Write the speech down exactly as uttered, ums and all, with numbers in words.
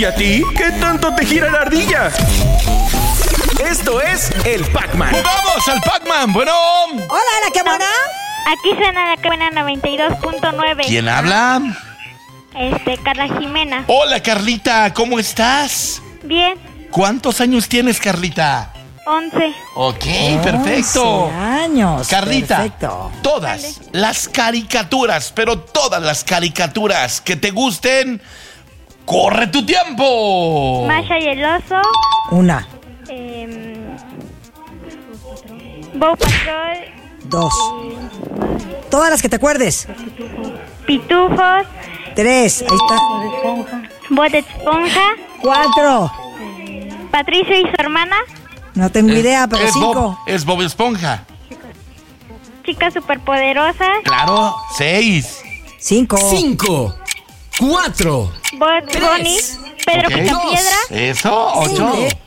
¿Y a ti? ¿Qué tanto te gira la ardilla? Esto es el Pac-Man. ¡Jugamos al Pac-Man! Bueno. Hola, la que buena. Aquí suena la que buena noventa y dos punto nueve. ¿Quién habla? Este, Carla Jimena. Hola, Carlita, ¿cómo estás? Bien, ¿Cuántos años tienes, Carlita? once. Ok, perfecto. once años. Carlita, Perfecto. todas las caricaturas, pero todas las caricaturas que te gusten, ¡corre tu tiempo! Masha y el oso. Una, Eh, Bow Patrol. dos. Todas las que te acuerdes. Pitufos. Tres. Ahí está. Bob Esponja. Cuatro. Patricio y su hermana. No tengo idea, pero es cinco. Bob, es Bob Esponja. Chicas superpoderosas. Claro, seis. Cinco. Cinco, cuatro, Bob Bunny. Pedro Ok. Picapiedra. Eso, ocho. Cinco.